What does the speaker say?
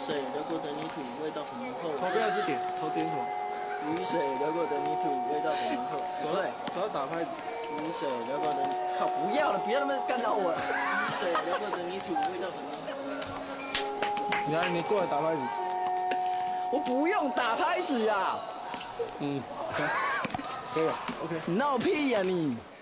水流过的泥土味道很浓厚。 头不要是点，头点什么？ 雨水流过的泥土味道很浓厚。 手要打拍子。 雨水流过的，靠，不要了，不要那么干扰我。雨水流过的泥土味道很浓厚。 来，你过来打拍子。 我不用打拍子呀。 可以了 ，OK。 你闹屁呀你！